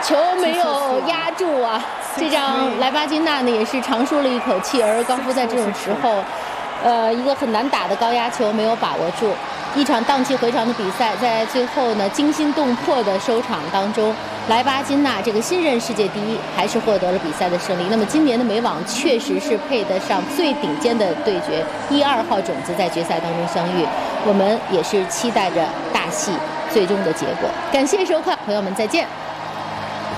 球没有压住啊，这让莱巴金娜呢也是长舒了一口气。而高夫在这种时候，一个很难打的高压球没有把握住。一场荡气回肠的比赛，在最后呢惊心动魄的收场当中，莱巴金娜这个新任世界第一，还是获得了比赛的胜利。那么今年的美网确实是配得上最顶尖的对决，1、2号种子在决赛当中相遇，我们也是期待着大戏最终的结果。感谢收看，朋友们再见。